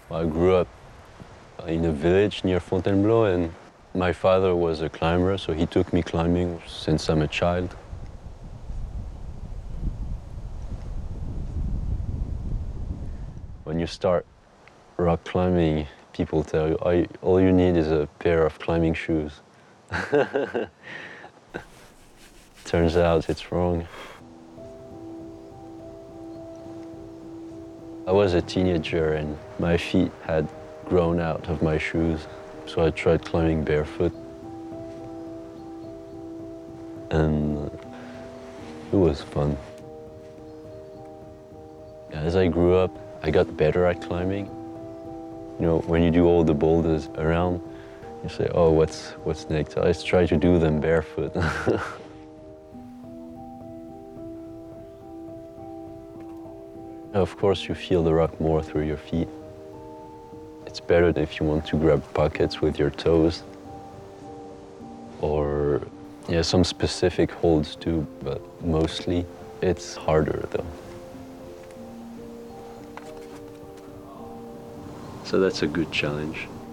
I grew up in a village near Fontainebleau, and my father was a climber, so he took me climbing since I'm a child. When you start rock climbing, people tell you, all you need is a pair of climbing shoes. Turns out it's wrong. I was a teenager and my feet had grown out of my shoes, so I tried climbing barefoot. And it was fun. As I grew up, I got better at climbing. You know, when you do all the boulders around, you say, oh, what's next? Let's try to do them barefoot. Of course, you feel the rock more through your feet. It's better if you want to grab pockets with your toes. Or, yeah, some specific holds too, but mostly it's harder though. So that's a good challenge.